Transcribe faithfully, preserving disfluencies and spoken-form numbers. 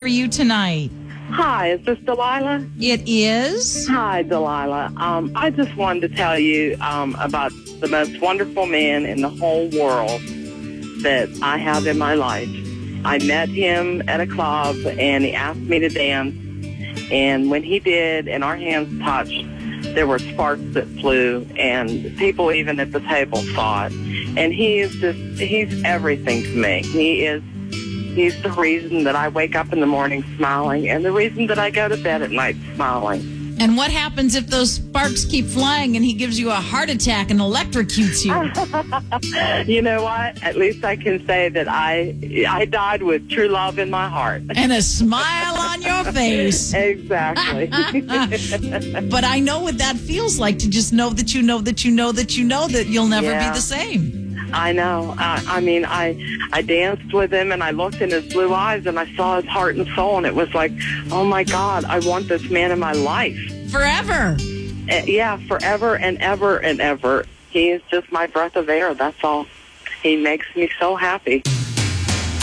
for you tonight? Hi, is this Delilah? It is. Hi, Delilah. Um, I just wanted to tell you um, about the most wonderful man in the whole world that I have in my life. I met him at a club, and he asked me to dance. And when he did, and our hands touched, there were sparks that flew, and people even at the table saw it. And he is just, he's everything to me. He is, he's the reason that I wake up in the morning smiling, and the reason that I go to bed at night smiling. And what happens if those sparks keep flying and he gives you a heart attack and electrocutes you? You know what? At least I can say that I I died with true love in my heart. And a smile on your face. Exactly. But I know what that feels like, to just know that you know that you know that you know that you'll never Yeah. be the same. I know. I, I mean, I I danced with him, and I looked in his blue eyes, and I saw his heart and soul, and it was like, oh, my God, I want this man in my life. Forever. Uh, yeah, forever and ever and ever. He is just my breath of air, that's all. He makes me so happy.